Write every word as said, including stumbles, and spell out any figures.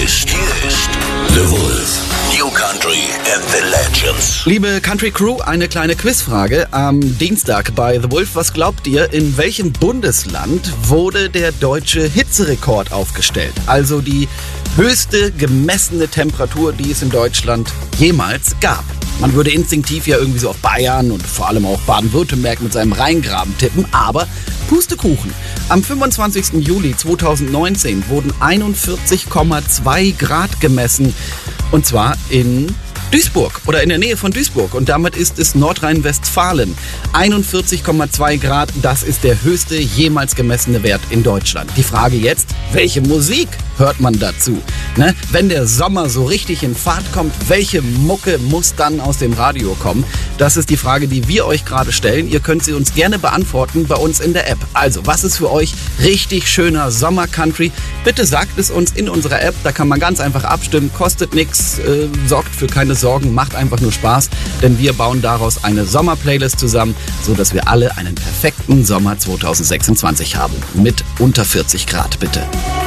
ist, hier ist The Wolf. New Country and the Legends. Liebe Country Crew, eine kleine Quizfrage am Dienstag bei The Wolf. Was glaubt ihr, in welchem Bundesland wurde der deutsche Hitzerekord aufgestellt? Also die höchste gemessene Temperatur, die es in Deutschland jemals gab. Man würde instinktiv ja irgendwie so auf Bayern und vor allem auch Baden-Württemberg mit seinem Rheingraben tippen, aber Pustekuchen. Am fünfundzwanzigsten Juli zweitausendneunzehn wurden einundvierzig Komma zwei Grad gemessen, und zwar in Duisburg oder in der Nähe von Duisburg, und damit ist es Nordrhein-Westfalen. einundvierzig Komma zwei Grad, das ist der höchste jemals gemessene Wert in Deutschland. Die Frage jetzt, welche Musik hört man dazu? Ne? Wenn der Sommer so richtig in Fahrt kommt, welche Mucke muss dann aus dem Radio kommen? Das ist die Frage, die wir euch gerade stellen. Ihr könnt sie uns gerne beantworten bei uns in der App. Also, was ist für euch richtig schöner Sommer-Country? Bitte sagt es uns in unserer App, da kann man ganz einfach abstimmen, kostet nichts, äh, sorgt für keine Sorgen, macht einfach nur Spaß, denn wir bauen daraus eine Sommer-Playlist zusammen, sodass wir alle einen perfekten Sommer zweitausendsechsundzwanzig haben. Mit unter vierzig Grad, bitte.